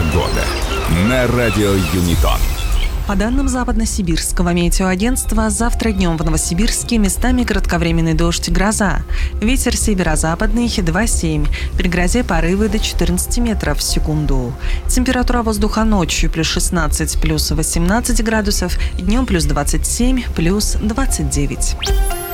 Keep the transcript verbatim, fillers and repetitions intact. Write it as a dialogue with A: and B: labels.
A: Погода на радио Юнитон.
B: По данным Западно-Сибирского метеоагентства, завтра днем в Новосибирске местами кратковременный дождь и гроза. Ветер северо-западный два-семь, при грозе порывы до четырнадцати метров в секунду. Температура воздуха ночью плюс шестнадцать, плюс восемнадцать градусов, днем плюс двадцать семь, плюс двадцать девять.